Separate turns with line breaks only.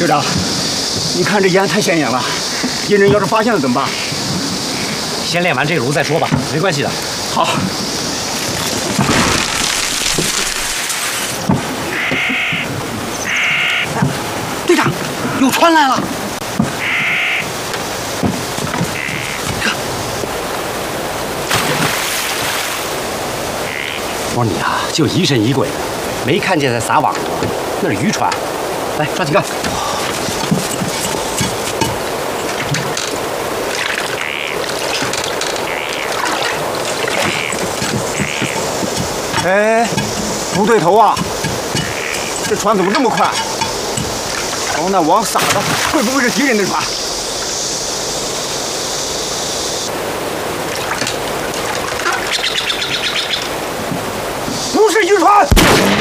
队长，你看这烟太显眼了，敌人要是发现了怎么办？
先练完这炉再说吧，没关系的。
好。队长，有船来了！
我说你啊，就疑神疑鬼的，没看见在撒网，那是渔船。来，抓紧干！
哎，不对头啊！这船怎么这么快？往那网撒的，会不会是敌人的船？不是渔船！